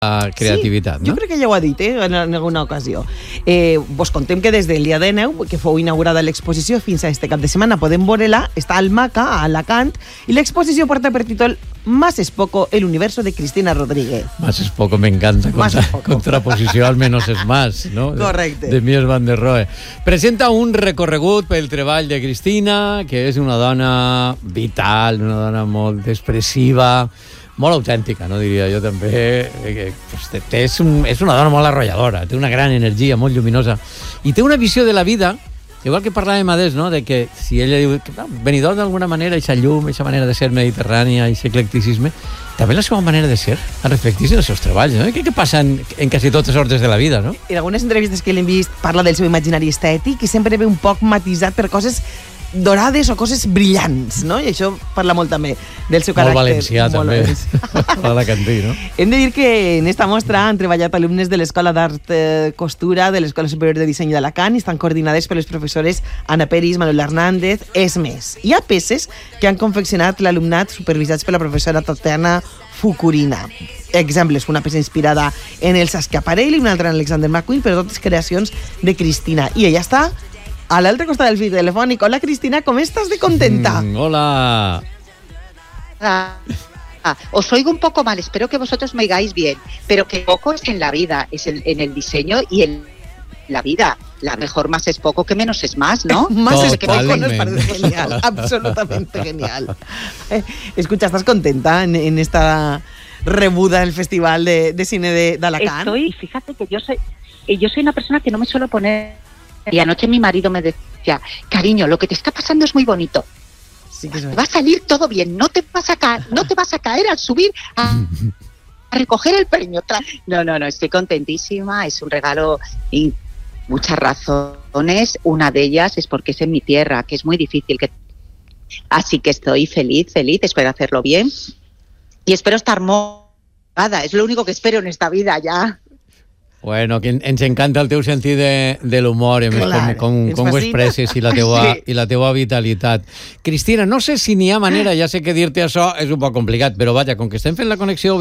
creativitat, sí, no? Jo crec que ja ho ha dit, en alguna ocasió. Vos contem que des del dia de neu, que fou inaugurada l'exposició, fins a este cap de setmana podem veure-la, està al MACA, a Alacant, i l'exposició porta per títol Más es poco, el universo de Cristina Rodríguez. Más es poco, me encanta. Contraposició al menos es más, no? Correcte. De Mies van der Rohe. Presenta un recorregut pel treball de Cristina, que és una dona vital, una dona molt expressiva, molt autèntica, no diria jo també. És una dona molt arrolladora, té una gran energia, molt lluminosa, i té una visió de la vida, igual que parlàvem adés, no? De que si ella diu venidor d'alguna manera, eixa llum, eixa manera de ser mediterrània, eixa eclecticisme, també la seva manera de ser es reflecteix en els seus treballs, no? Què passa en quasi totes ordres de la vida, no? En algunes entrevistes que l'hem vist parla del seu imaginari estètic i sempre ve un poc matisat per coses dorades o coses brillants, no? I això parla molt també del seu caràcter. Molt valencià, també. Alacantí, no? Hem de dir que en esta mostra han treballat alumnes de l'Escola d'Art Costura de l'Escola Superior de Disseny d'Alacant i estan coordinades per les professores Ana Peris, Manuel Hernández, és més. Hi ha peces que han confeccionat l'alumnat supervisats per la professora Tatiana Fukurina. Exemples, una peça inspirada en el Schiaparelli i una altra en Alexander McQueen, però totes creacions de Cristina. I ella està a l'altre costat del fil telefònic. Hola, Cristina, ¿cómo estás de contenta? Hola. Os oigo un poco mal, espero que vosotros me oigáis bien, pero que poco es en la vida, es en el diseño y en la vida. La mejor más es poco, que menos es más, ¿no? Más es poco, nos parece genial, absolutamente genial. Escucha, ¿estás contenta en esta rebuda del Festival de Cine de Alacant? Fíjate que yo soy una persona que no me suelo poner. Y anoche mi marido me decía, cariño, lo que te está pasando es muy bonito. Sí que va a salir todo bien, no te vas a caer al subir a recoger el premio. No, estoy contentísima, es un regalo y muchas razones. Una de ellas es porque es en mi tierra, que es muy difícil. Así que estoy feliz, espero hacerlo bien y espero estar motivada. Es lo único que espero en esta vida ya. Bueno, que ens encanta el teu sentit de l'humor, com ho expresses i la teua vitalitat. Cristina, no sé si n'hi ha manera, ja sé que dir-te això és un poc complicat, però vaja, com que estem fent la connexió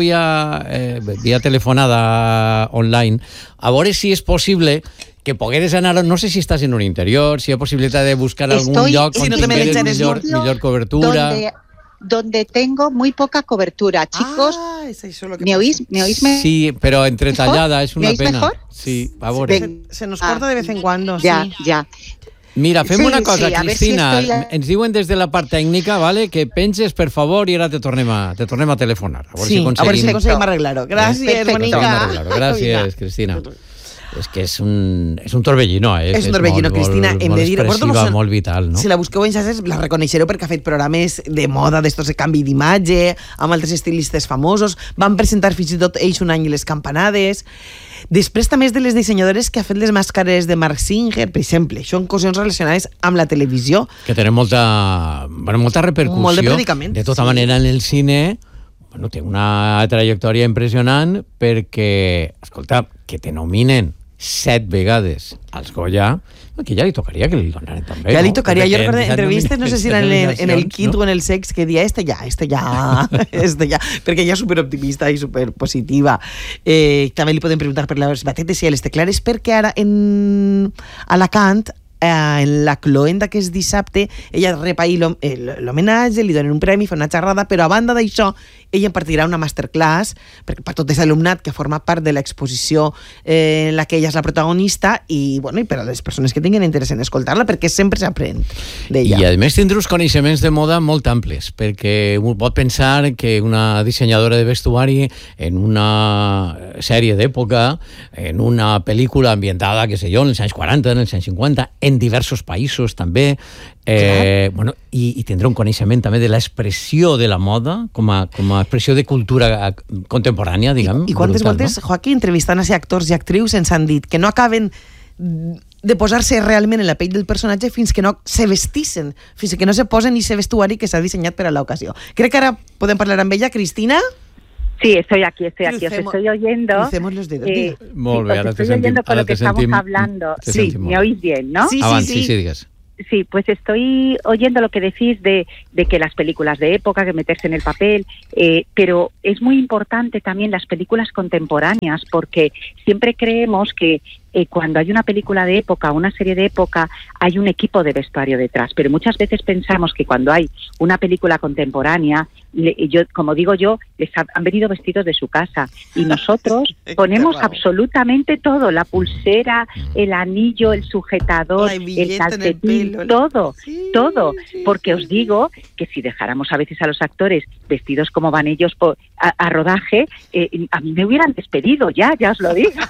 via telefonada online, a veure si és possible que pogueres anar, no sé si estàs en un interior, si hi ha possibilitat de buscar algun lloc on tingueres millor cobertura. Donde tengo muy poca cobertura, chicos. ¿Me oís? Sí, pero entretallada, es una pena. Mejor? Sí, a veure. Se nos corta de vez en cuando, ya, sí. Ya. Mira, fem una cosa, Cristina. Si ens diuen des de la part tècnica, vale, que penges, per favor, i ara te tornem a telefonar. A veure si aconseguim arreglar-ho. Gràcies, Monica. Gràcies, Cristina. És que és un torbellino, És un torbellino, Cristina. Hem de dir, molt vital, no? Si la busqueu en xarxes, la reconeixereu perquè ha fet programes de moda, d'estos de canvi d'imatge, amb altres estilistes famosos. Van presentar fins i tot ells un any les campanades. Després també és de les dissenyadores que ha fet les màscares de Marc Singer, per exemple. Són qüestions relacionades amb la televisió. Que tenen molta repercussió. Molt de predicament. De tota manera, en el cine... Bueno, té una trajectòria impressionant perquè, escolta, que te nominen 7 vegades als Goya, que ja li tocaria que li donaren també. Ja li tocaria. Jo recordo entrevistes, no sé si era en el Quint o en el Sex, que dia este ja, perquè ella és superoptimista i superpositiva. També li podem preguntar per les batetes i les teclares, perquè ara en Alacant, en la cloenda que és dissabte, ella rep ahir l'homenatge, li donen un premi, fa una xerrada, però a banda d'això ella impartirà una masterclass per tot aquest alumnat que forma part de l'exposició en la que ella és la protagonista i per a les persones que tinguin interès en escoltar-la, perquè sempre s'aprèn d'ella. I a més tindrà uns coneixements de moda molt amplis, perquè un pot pensar que una dissenyadora de vestuari en una sèrie d'època, en una pel·lícula ambientada, que sé jo, en els anys 40, en els anys 50, en diversos països també, i tindrà un coneixement també de l'expressió de la moda com a expressió de cultura contemporània, diguem. I quantes voltes, Joaquín, entrevistant a actors i actrius ens han dit que no acaben de posar-se realment en la pell del personatge fins que no se vestissen, fins que no se posen i se vestuari que s'ha dissenyat per a l'ocasió. Crec que ara podem parlar amb ella, Cristina? Sí, estoy aquí, os estoy oyendo. Crucemos los dedos. Muy bien, ahora te sentimos. Con lo que estamos hablando. Sí, me oís bien, ¿no? Sí. Sí, digas. Sí, pues estoy oyendo lo que decís de que las películas de época, que meterse en el papel, pero es muy importante también las películas contemporáneas, porque siempre creemos que cuando hay una película de época, una serie de época, hay un equipo de vestuario detrás, pero muchas veces pensamos que cuando hay una película contemporánea, como digo yo, les han venido vestidos de su casa, y nosotros ponemos absolutamente todo, la pulsera, el anillo, el sujetador, el calcetín, todo, porque os digo que si dejáramos a veces a los actores vestidos como van ellos a rodaje, a mí me hubieran despedido ya os lo digo.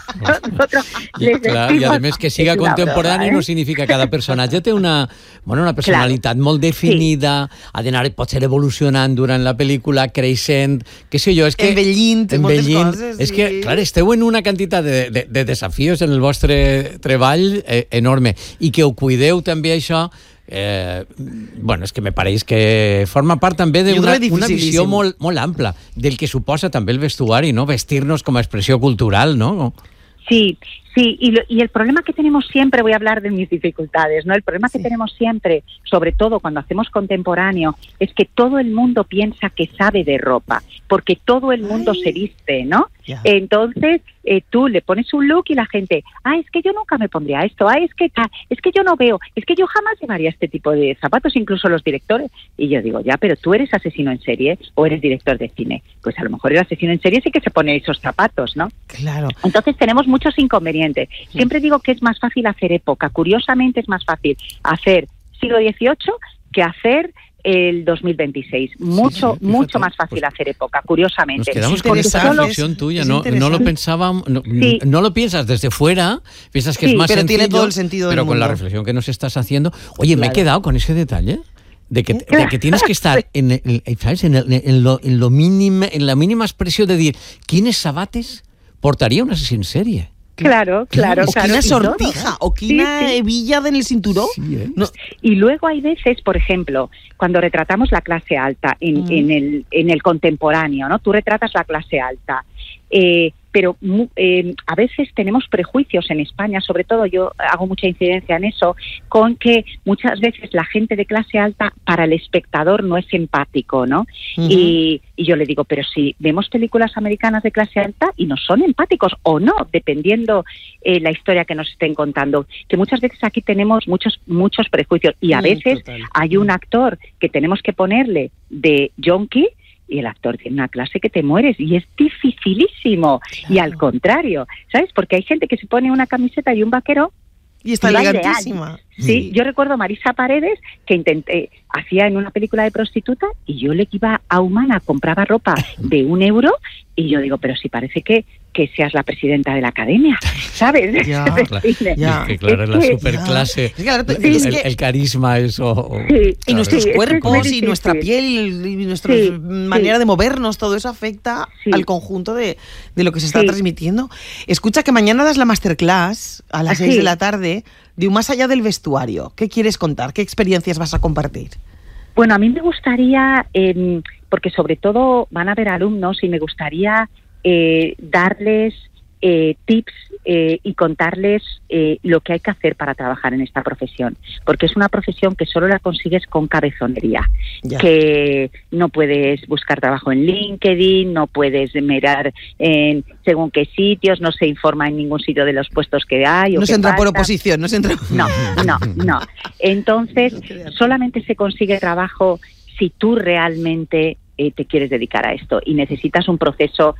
Clar, i a més que siga contemporani no significa que cada personatge té una personalitat molt definida, ha d'anar potser evolucionant durant la pel·lícula, creixent, què sé jo, és que... Envellint, moltes coses. És que, clar, esteu en una quantitat de desafios en el vostre treball enorme, i que ho cuideu també això, és que me pareix que forma part també d'una visió molt ampla del que suposa també el vestuari, no? Vestir-nos com a expressió cultural, no? Sí, y el problema que tenemos siempre, voy a hablar de mis dificultades, ¿no? El problema que tenemos siempre, sobre todo cuando hacemos contemporáneo, es que todo el mundo piensa que sabe de ropa, porque todo el mundo se viste, ¿no? Yeah. Entonces, tú le pones un look y la gente, es que yo nunca me pondría esto, es que yo no veo, es que yo jamás llevaría este tipo de zapatos, incluso los directores. Y yo digo, ya, pero tú eres asesino en serie o eres director de cine. Pues a lo mejor el asesino en serie sí que se pone esos zapatos, ¿no? Claro. Entonces tenemos muchos inconvenientes. Siempre digo que es más fácil hacer época. Curiosamente es más fácil hacer siglo XVIII que hacer el 2026. Mucho más fácil hacer época, curiosamente. Nos quedamos con esa reflexión tuya, no lo pensábamos, no lo piensas desde fuera, piensas que es más pero sencillo, tiene todo el sentido pero del con mundo. La reflexión que nos estás haciendo, oye, me he quedado con ese detalle. De que tienes que estar ¿sabes? en la mínima expresión de decir, ¿quiénes sabates portaría un asesino en serie? Claro. O quina sortija, o quina hebilla en el cinturó. Sí, no. Y luego hay veces, por ejemplo, cuando retratamos la clase alta en el contemporáneo, ¿no? Tú retratas la clase alta, pero a veces tenemos prejuicios en España, sobre todo yo hago mucha incidencia en eso, con que muchas veces la gente de clase alta para el espectador no es empático, ¿no? Y yo le digo, pero si vemos películas americanas de clase alta y no son empáticos o no, dependiendo la historia que nos estén contando, que muchas veces aquí tenemos muchos prejuicios y a veces hay un actor que tenemos que ponerle de yonki y el actor tiene una clase que te mueres y es dificilísimo. Claro. Y al contrario, ¿sabes? Porque hay gente que se pone una camiseta y un vaquero y está elegantísima. Sí, yo recuerdo a Marisa Paredes que hacía en una película de prostituta y yo le iba a Humana, compraba ropa de €1 y yo digo, pero si parece que seas la presidenta de la academia, ¿sabes? Ya. Es que claro, es la superclase, el carisma, eso. Sí, y nuestros cuerpos y nuestra piel y nuestra manera de movernos, todo eso afecta al conjunto de lo que se está transmitiendo. Escucha, que mañana das la masterclass a las 6 de la tarde de un Más allá del vestuario. ¿Qué quieres contar? ¿Qué experiencias vas a compartir? Bueno, a mí me gustaría, porque sobre todo van a haber alumnos y me gustaría darles tips y contarles lo que hay que hacer para trabajar en esta profesión, porque es una profesión que solo la consigues con cabezonería, que no puedes buscar trabajo en LinkedIn, no puedes mirar en según qué sitios, no se informa en ningún sitio de los puestos que hay. No se entra por oposición, no se entra... No. Entonces, solamente se consigue trabajo si tú realmente te quieres dedicar a esto y necesitas un proceso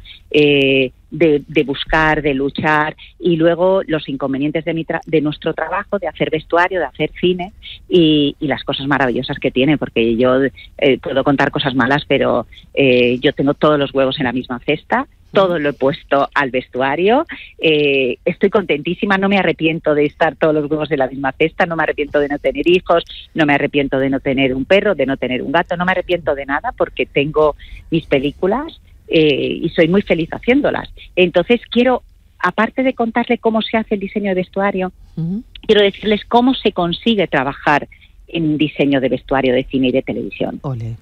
de buscar, de luchar y luego los inconvenientes de nuestro trabajo, de hacer vestuario, de hacer cine y las cosas maravillosas que tiene, porque yo puedo contar cosas malas, pero yo tengo todos los huevos en la misma cesta. Todo lo he puesto al vestuario, estoy contentísima, no me arrepiento de estar todos los huevos en la misma cesta, no me arrepiento de no tener hijos, no me arrepiento de no tener un perro, de no tener un gato, no me arrepiento de nada porque tengo mis películas y soy muy feliz haciéndolas. Entonces quiero, aparte de contarle cómo se hace el diseño de vestuario, quiero decirles cómo se consigue trabajar en diseño de vestuario de cine y de televisión. Ole.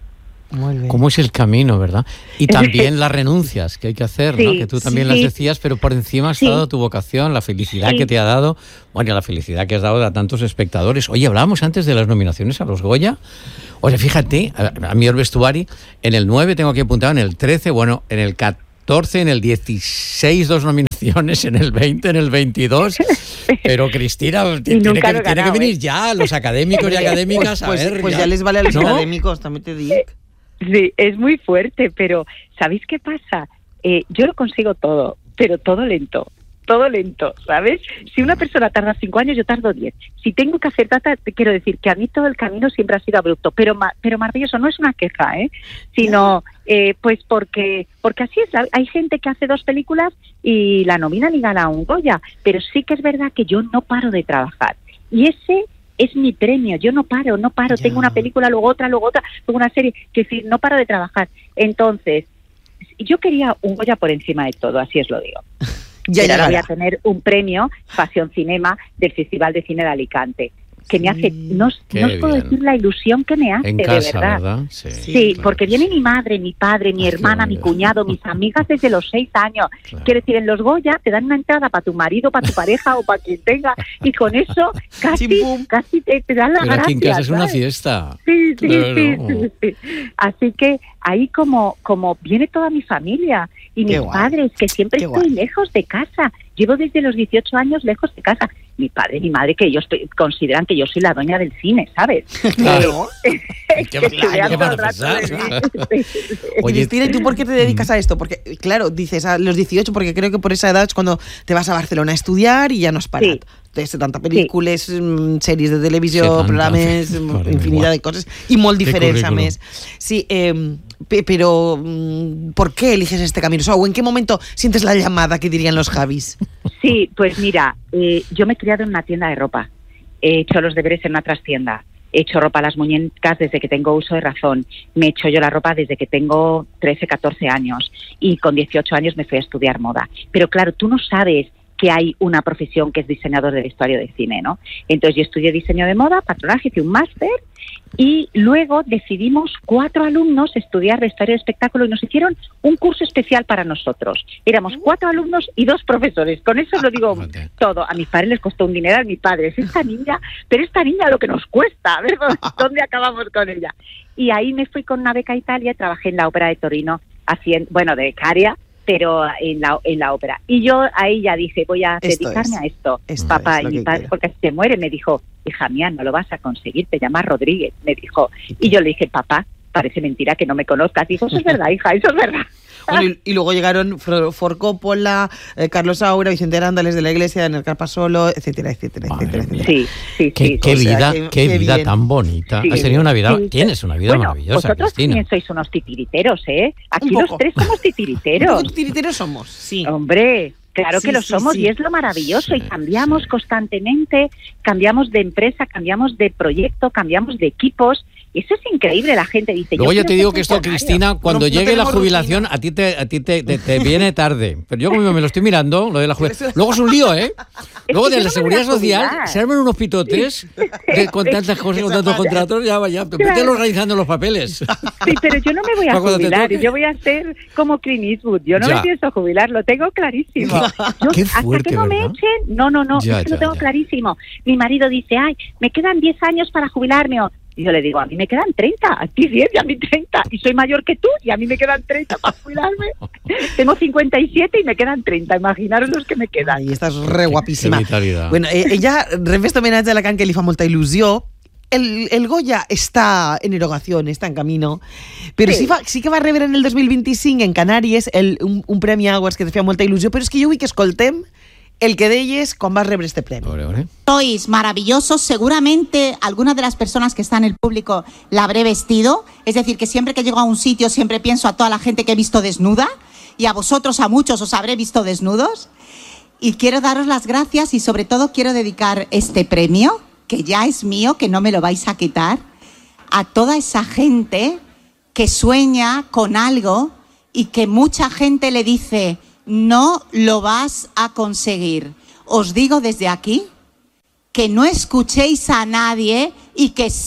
cómo es el camino, ¿verdad? Y también las renuncias que hay que hacer, ¿no? Que tú también las decías, pero por encima has dado tu vocación, la felicidad que te ha dado, bueno, la felicidad que has dado a tantos espectadores. Oye, hablábamos antes de las nominaciones a los Goya. Oye, fíjate, a mi vestuari, en el 9 tengo aquí apuntado, en el 13, bueno, en el 14, en el 16, 2 nominaciones, en el 20, en el 22. Pero Cristina, tiene que venir ya los académicos y académicas a ver. Pues ya les vale a los académicos, también te digo. Sí, es muy fuerte, pero ¿sabéis qué pasa? Yo lo consigo todo, pero todo lento, ¿sabes? Si una persona tarda 5 años, yo tardo 10. Si tengo que hacer data, te quiero decir que a mí todo el camino siempre ha sido abrupto, pero maravilloso, no es una queja, sino pues porque así es. Hay gente que hace 2 películas y la nominan y gana un Goya, pero sí que es verdad que yo no paro de trabajar. Y ese es mi premio, yo no paro, tengo una película, luego otra, luego una serie, que decir, no paro de trabajar. Entonces, yo quería un Goya por encima de todo, así os lo digo. Pero ahora voy a tener un premio Pasión Cinema del Festival de Cine de Alicante, que me hace, no os puedo decir la ilusión que me hace, en casa, de verdad. Sí, claro, porque viene mi madre, mi padre, mi hermana, mi cuñado, mis amigas desde los 6 años. Claro. Quiero decir, en los Goya te dan una entrada para tu marido, para tu pareja o para quien tenga, y con eso casi te dan la gracia. Aquí en casa es una fiesta. Sí. Así que ahí como viene toda mi familia y mis padres, que siempre estoy lejos de casa. Llevo desde los 18 años lejos de casa. Mi padre y mi madre, que ellos consideran que yo soy la doña del cine, ¿sabes? Claro. ¿Qué van a pensar? Oye, Cristina, ¿y tú por qué te dedicas a esto? Porque, claro, dices a los 18, porque creo que por esa edad es cuando te vas a Barcelona a estudiar y ya no has parado. Sí. Tantas películas, series de televisió, programes, infinidad de cosas, y molt diferents, a més. Sí, pero ¿por qué eliges este camino? O ¿en qué momento sientes la llamada, que dirían los Javis? Sí, pues mira, yo me he criado en una tienda de ropa. He hecho los deberes en una trastienda. He hecho ropa a las muñecas desde que tengo uso de razón. Me he hecho yo la ropa desde que tengo 13, 14 años. Y con 18 años me fui a estudiar moda. Pero claro, tú no sabes que hay una profesión que es diseñador de vestuario de cine, ¿no? Entonces yo estudié diseño de moda, patronaje, hice un máster y luego decidimos 4 alumnos estudiar vestuario de espectáculo y nos hicieron un curso especial para nosotros. Éramos 4 alumnos y 2 profesores. Con eso lo digo todo. A mis padres les costó un dineral, a mi padre es esta niña lo que nos cuesta, a ver dónde acabamos con ella. Y ahí me fui con una beca a Italia, trabajé en la Ópera de Torino, de becaria, pero en la ópera. Y yo ahí ya dije, voy a dedicarme a esto. Papá, y mi padre, porque si se muere, me dijo, hija mía, no lo vas a conseguir, te llamas Rodríguez, me dijo. Y yo le dije, papá, parece mentira que no me conozcas. Dijo, eso es verdad, hija, eso es verdad. Bueno, y luego llegaron Ford Coppola, Carlos Saura, Vicente Arándales de la Iglesia, Enrique Carpasolo, etcétera. Sí. Qué vida tan bonita. Sí, has tenido una vida, tienes una vida maravillosa, vosotros Cristina. También sois unos titiriteros, ¿eh? Aquí los 3 somos titiriteros. Titiriteros somos, sí. Hombre, claro que lo somos y es lo maravilloso y cambiamos constantemente, cambiamos de empresa, cambiamos de proyecto, cambiamos de equipos. Eso es increíble, la gente dice... Luego yo te digo que esto, Cristina, cuando llegue la jubilación, a ti te viene tarde. Pero yo como me lo estoy mirando, lo de la jubilación... Luego es un lío, ¿eh? Luego de la Seguridad Social se arman unos pitotes con tantas cosas, con tantos contratos, ya vaya. Vete organizando los papeles. Sí, pero yo no me voy a jubilar, yo voy a ser como Clint Eastwood. Yo no me pienso jubilar, lo tengo clarísimo. Qué fuerte, hasta que no me echen, no, lo tengo clarísimo. Mi marido dice, me quedan 10 años para jubilarme. Y yo le digo, a mí me quedan 30, a ti 10 y a mí 30. Y soy mayor que tú y a mí me quedan 30 para jubilarme. Tengo 57 y me quedan 30. Imaginaros los que me quedan. Ai, estàs re guapíssima. Bueno, ella res este homenatge a Alacant que li fa molta il·lusió. El Goya está en erogación, está en camino, pero sí que va a rebre en el 2025 en Canàries un premi Awards que te feia molta il·lusió, però és que jo vull que escoltem el que deies quan vas rebre este premio. Sois maravillosos, seguramente algunas de las personas que están en el público la habré vestido, es decir, que siempre que llego a un sitio siempre pienso a toda la gente que he visto desnuda y a vosotros, a muchos, os habré visto desnudos y quiero daros las gracias y sobre todo quiero dedicar este premio, que ya es mío, que no me lo vais a quitar, a toda esa gente que sueña con algo y que mucha gente le dice... No lo vas a conseguir. Os digo desde aquí que no escuchéis a nadie y que sí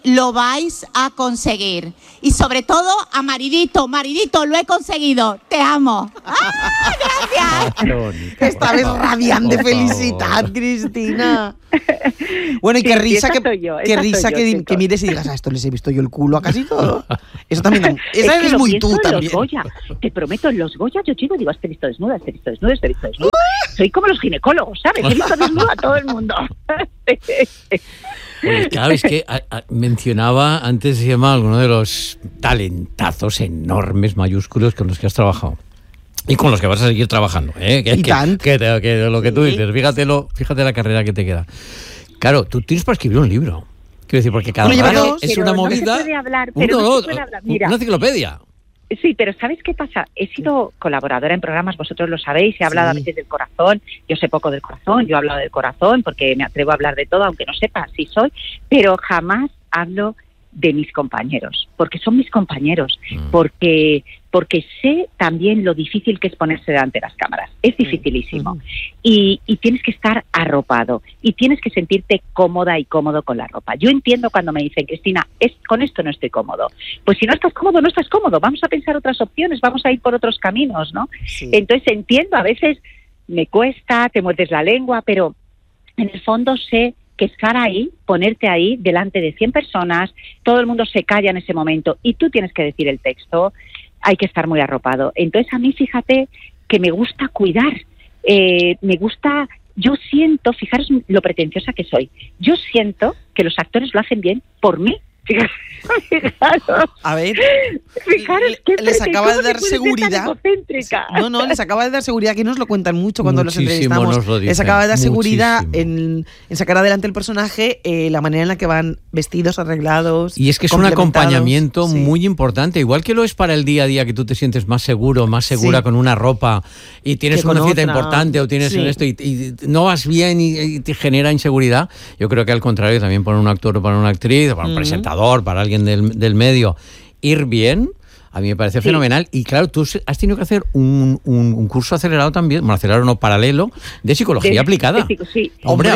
lo vais a conseguir. Y sobre todo a Maridito, lo he conseguido, te amo. ¡Ah, gracias! Esta vez radiante felicidad, Cristina. Bueno, y qué risa que mires y digas, esto les he visto yo el culo a casi todo. Eso también, esa es muy tú también. Goya. Te prometo, en los Goya yo digo, te he visto desnuda. Soy como los ginecólogos, ¿sabes? He visto desnuda a todo el mundo. Pues claro, es que mencionaba antes, se llama alguno de los talentazos enormes, mayúsculos con los que has trabajado. Y con los que vas a seguir trabajando, ¿eh? Que lo que tú dices, fíjate la carrera que te queda. Claro, tú tienes para escribir un libro. Quiero decir, porque cada vez es una movida. Una enciclopedia. Sí, pero ¿sabes qué pasa? He sido colaboradora en programas, vosotros lo sabéis, he hablado a veces del corazón, yo sé poco del corazón, yo he hablado del corazón porque me atrevo a hablar de todo, aunque no sepa si soy, pero jamás hablo de mis compañeros, porque son mis compañeros, porque sé también lo difícil que es ponerse delante de las cámaras. Es dificilísimo. Y tienes que estar arropado y tienes que sentirte cómoda y cómodo con la ropa. Yo entiendo cuando me dicen, Cristina, con esto no estoy cómodo. Pues si no estás cómodo, no estás cómodo. Vamos a pensar otras opciones, vamos a ir por otros caminos, ¿no? Sí. Entonces entiendo, a veces me cuesta, te muerdes la lengua, pero en el fondo sé que estar ahí, ponerte ahí delante de 100 personas, todo el mundo se calla en ese momento y tú tienes que decir el texto, hay que estar muy arropado. Entonces a mí, fíjate, que me gusta cuidar, yo siento, fijaros lo pretenciosa que soy, yo siento que los actores lo hacen bien por mí. Fijaros. A ver, les acaba de dar seguridad. No, les acaba de dar seguridad, que nos lo cuentan mucho cuando los entrevistamos. Les acaba de dar seguridad en sacar adelante el personaje, la manera en la que van vestidos, arreglados. Y es que es un acompañamiento muy importante, igual que lo es para el día a día, que tú te sientes más seguro, más segura con una ropa y tienes una cita importante o tienes esto y no vas bien y te genera inseguridad. Yo creo que al contrario, también para un actor o para una actriz, para un presentador, para alguien del medio, ir bien, a mí me parece fenomenal. Y claro, tú has tenido que hacer un curso acelerado también, bueno, acelerado no, paralelo, de psicología aplicada. Hombre.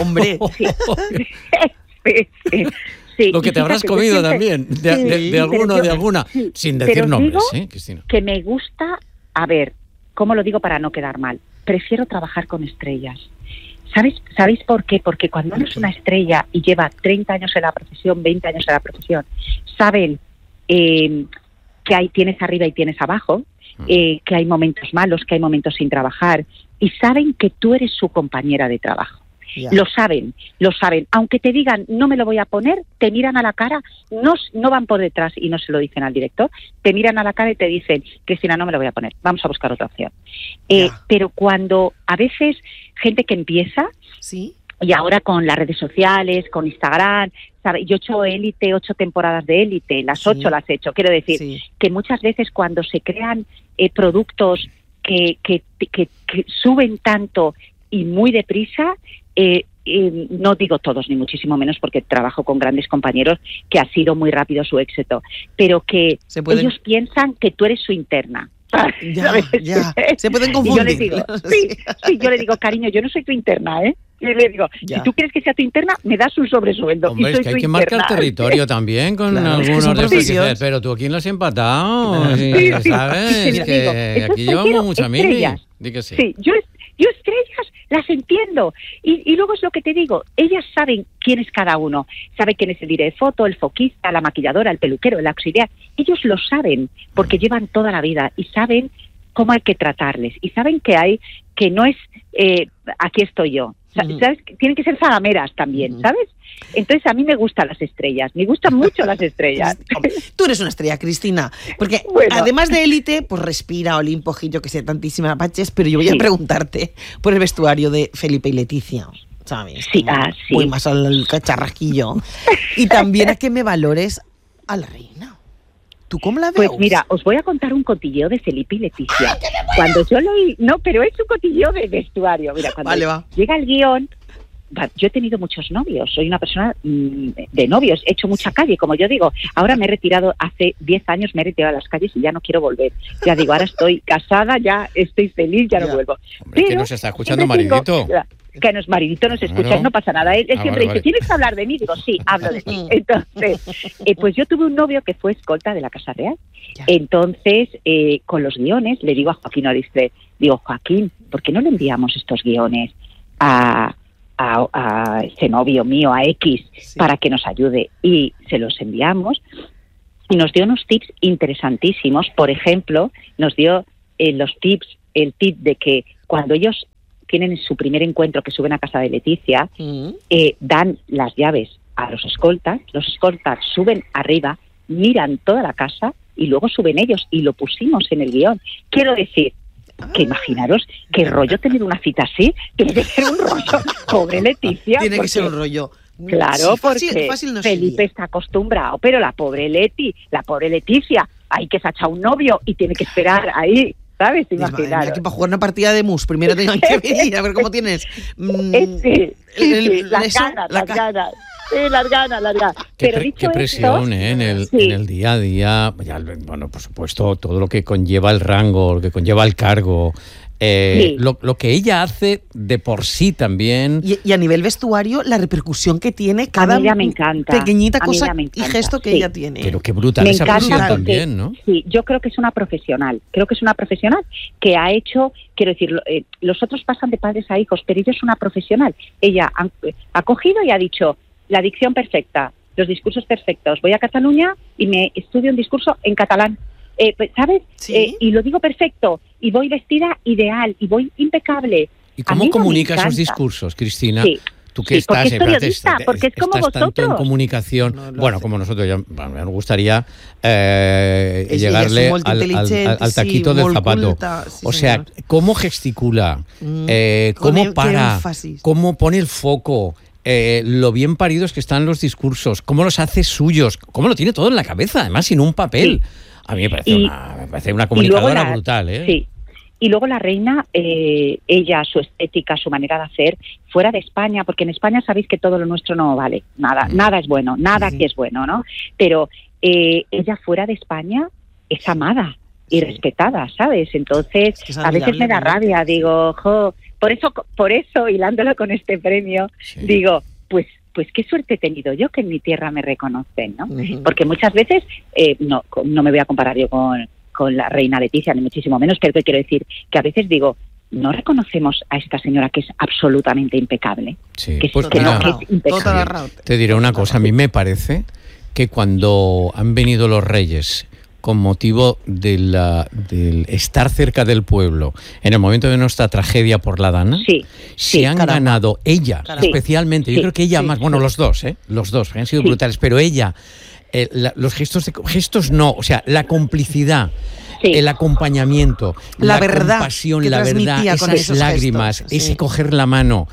Lo que te habrás comido también, de alguno, de alguna, sin decir nombres, Cristina. Que me gusta, a ver, ¿cómo lo digo para no quedar mal? Prefiero trabajar con estrellas. ¿Sabéis por qué? Porque cuando uno es una estrella y lleva 30 años en la profesión, 20 años en la profesión, saben que tienes arriba y tienes abajo, que hay momentos malos, que hay momentos sin trabajar, y saben que tú eres su compañera de trabajo. Yeah. Lo saben. Aunque te digan, no me lo voy a poner, te miran a la cara, no van por detrás y no se lo dicen al director, te miran a la cara y te dicen, Cristina, no me lo voy a poner, vamos a buscar otra opción. Pero cuando a veces gente que empieza, y ahora con las redes sociales, con Instagram, ¿sabes? Yo he hecho Élite, 8 temporadas de Élite, las 8 las he hecho. Quiero decir que muchas veces cuando se crean productos que suben tanto y muy deprisa, no digo todos ni muchísimo menos porque trabajo con grandes compañeros que ha sido muy rápido su éxito, pero que ellos piensan que tú eres su interna. Ya. Se pueden confundir. Y yo les digo, yo le digo, cariño, yo no soy tu interna, ¿eh? Y le digo, si tú quieres que sea tu interna, me das un sobresueldo. Hombre, y soy es que hay que marcar territorio también con algunos de estos que pero tú aquí lo has empatado, ¿sabes? Que aquí llevamos mucha mili. Sí, yo estrellas las entiendo. Y luego es lo que te digo, ellas saben quién es cada uno. Saben quién es el director de foto, el foquista, la maquilladora, el peluquero, el auxiliar. Ellos lo saben porque llevan toda la vida y saben cómo hay que tratarles. Y saben que no es aquí estoy yo. ¿Sabes? Tienen que ser zagameras también, ¿sabes? Entonces a mí me gustan las estrellas, me gustan mucho las estrellas. Tú eres una estrella, Cristina, porque además de Élite, pues respira Olimpo, Gillo, que sé, tantísimas apaches, pero yo voy a preguntarte por el vestuario de Felipe y Leticia, ¿sabes? Voy más al cacharrasquillo. Y también a que me valores a la reina. ¿Tú cómo la ves? Pues mira, os voy a contar un cotilleo de Felipe y Leticia. Cuando yo leí, no, pero es un cotilleo de vestuario. Mira, cuando llega el guión, yo he tenido muchos novios, soy una persona de novios, he hecho mucha calle, como yo digo. Ahora me he retirado, hace 10 años me he retirado a las calles y ya no quiero volver. Ya digo, ahora estoy casada, ya estoy feliz, ya no vuelvo. Hombre, pero que nos está escuchando Maridito. que nuestro maridito nos escucha, Claro. no pasa nada. Él siempre vale. dice, ¿tienes que hablar de mí? Digo, sí, hablo de ti. Entonces, pues yo tuve un novio que fue escolta de la Casa Real. Ya. Entonces, con los guiones, le digo a Joaquín Oristre, digo, Joaquín, ¿por qué no le enviamos estos guiones a ese novio mío, a X, Sí. para que nos ayude? Y se los enviamos y nos dio unos tips interesantísimos. Por ejemplo, nos dio el tip de que cuando ellos tienen su primer encuentro, que suben a casa de Leticia, dan las llaves a los escoltas suben arriba, miran toda la casa y luego suben ellos, y lo pusimos en el guión. Quiero decir, que imaginaros qué rollo tener una cita así, tiene que ser un rollo. Pobre Leticia. Tiene que porque- ser un rollo. Claro, Sí, fácil, porque fácil no Felipe sería. está acostumbrado, pero la pobre Leticia, ahí que se ha echado un novio y tiene que esperar ahí, ¿sabes? Dices, madre mía, Imaginaros. que para jugar una partida de mus primero tengan que venir a ver cómo tienes. Sí, las eso, ganas, la las ca- ganas. Sí, las ganas. Pero dicho Qué presión, esto, en el sí. día a día. Ya, bueno, por supuesto, todo lo que conlleva el rango, lo que conlleva el cargo. Sí. Lo que ella hace de por sí también. Y a nivel vestuario, la repercusión que tiene cada ella me encanta. pequeñita A mí cosa ella me y encanta, gesto que sí. ella tiene. Pero qué brutal Me esa encanta presión porque, también, ¿no? Sí, yo creo que es una profesional. Creo que es una profesional que ha hecho, quiero decir, los otros pasan de padres a hijos, pero ella es una profesional. Ella ha cogido y ha dicho, la dicción perfecta, los discursos perfectos. Voy a Cataluña y me estudio un discurso en catalán. ¿Sabes? Sí. Y lo digo perfecto. Y voy vestida ideal. Y voy impecable. ¿Y A cómo mí no me comunica esos encanta. discursos, Cristina? Sí. Tú que Sí, porque estás, es periodista, porque es como estás tanto en vosotros. comunicación. No, lo Bueno, hace. como nosotros, ya, bueno, me gustaría Ella es llegarle muy al intelligente, taquito sí, del muy zapato. culta, sí, O sea, señor. cómo gesticula, Con cómo qué para, énfasis. cómo pone el foco, lo bien paridos que están los discursos, cómo los hace suyos, cómo lo tiene todo en la cabeza, además sin un papel. Sí. A mí me parece, Y- me parece una Y luego comunicadora brutal, ¿eh? Sí. Y luego la reina, ella, su estética, su manera de hacer, fuera de España, porque en España sabéis que todo lo nuestro no vale, nada es bueno, nada Sí. aquí es bueno, ¿no? Pero ella fuera de España es amada y respetada, ¿sabes? Entonces, Es que es a veces me da admirable, rabia, digo, jo, por eso, hilándolo con este premio, Sí. digo, pues qué suerte he tenido yo que en mi tierra me reconocen, ¿no? Ujú. Porque muchas veces, no me voy a comparar yo con la reina Leticia, ni muchísimo menos, pero que quiero decir que a veces digo, no reconocemos a esta señora que es absolutamente impecable. Sí. Que Pues que mira, no, que es impecable. Total arrao. te diré una cosa, a mí me parece que cuando han venido los reyes con motivo del estar cerca del pueblo en el momento de nuestra tragedia por la Dana, Sí, se sí, han caramba. ganado ella, Caramba. especialmente, yo Sí, creo que ella sí, más, bueno, sí. los dos han sido Sí. brutales, pero ella, los gestos no, o sea, la complicidad, sí. el acompañamiento, La verdad compasión, que la verdad, transmitía con esas esos lágrimas, gestos, sí. ese coger la mano,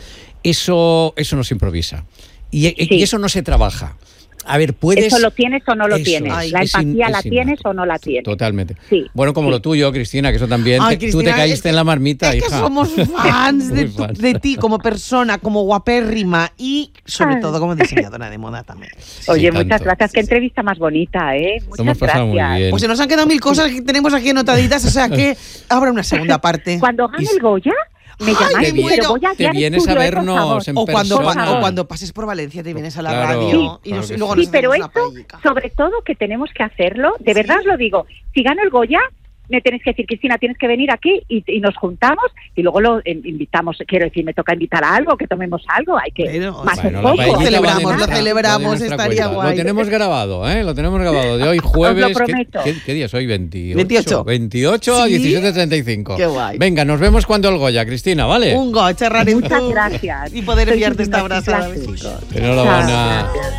eso no se improvisa. Y Sí. eso no se trabaja. A ver, puedes... Eso lo tienes o no lo Eso tienes. es, La es empatía la es tienes innato. o no la tienes. Totalmente. Sí, Bueno, como sí. lo tuyo, Cristina, que eso también, Ay, tú te Cristina, caíste en la marmita, es que hija. somos fans Muy de, fans. de ti como persona, como guapérrima y sobre Ay. todo como diseñadora de moda también. Oye, Sí, muchas tanto. gracias. Qué entrevista más bonita, ¿eh? Lo Muchas hemos pasado muy gracias. bien. Pues se nos han quedado mil cosas que tenemos aquí anotaditas, o sea que habrá una segunda parte. Cuando gane Y- el Goya, me Ay, llamáis, te pero voy a te guiar vienes a estudio, por vernos favor. en O persona. cuando pases por Valencia te vienes a la Claro, radio y, claro que luego sí. nos Sí, pero hacemos una esto, paellica. sobre todo, que tenemos que hacerlo, de verdad os lo digo, si gano el Goya, me tienes que decir, Cristina, tienes que venir aquí y nos juntamos y luego lo invitamos, quiero decir, me toca invitar a algo, que tomemos algo, hay que Pero, más Bueno, un la poco. paellita Celebramos, va de lo nuestra- celebramos, va de nuestra estaría cuenta. guay. Lo tenemos grabado, ¿eh? Lo tenemos grabado. De hoy jueves. Os lo prometo. ¿Qué día es hoy? 28. 28. 28 a Sí. 17:35. Qué guay. Venga, nos vemos cuando el Goya, Cristina, ¿vale? Un goche, Muchas gracias. y poder Sois enviarte esta unos abrazada. clásicos. Besitos. Enhorabuena. Chao, gracias.